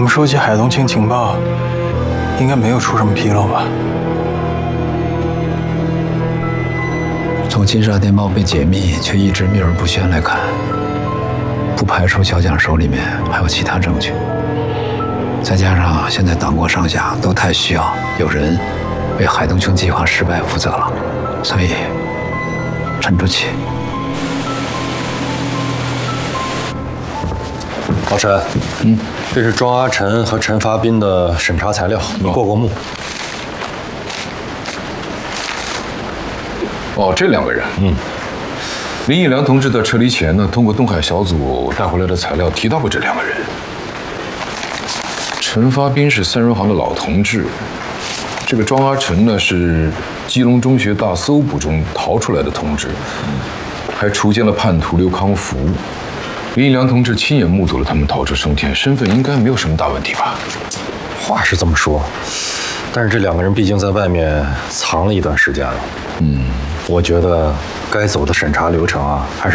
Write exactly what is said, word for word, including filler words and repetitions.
们收集海东青情报，应该没有出什么纰漏吧？ 从金沙电报被解密却一直秘而不宣来看，不排除小蒋手里面还有其他证据。再加上现在党国上下都太需要有人为海东青计划失败负责了，所以沉住气。 老陈，嗯，这是庄阿晨和陈发斌的审查材料，你过过目。 哦，这两个人，嗯，林义良同志在撤离前呢，通过东海小组带回来的材料提到过这两个人。陈发斌是三人行的老同志，这个庄阿晨呢是基隆中学大搜捕中逃出来的同志，还雏见了叛徒刘康福。林义良同志亲眼目睹了他们逃出升天，身份应该没有什么大问题吧？ 话是这么说，但是这两个人毕竟在外面藏了一段时间了。嗯，我觉得该走的审查流程啊，还是